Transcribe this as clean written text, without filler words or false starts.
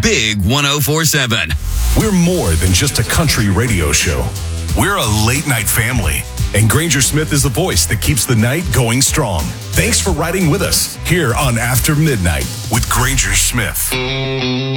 Big 104.7. We're more than just a country radio show. We're a late night family. And Granger Smith is the voice that keeps the night going strong. Thanks for riding with us here on After Midnight with Granger Smith.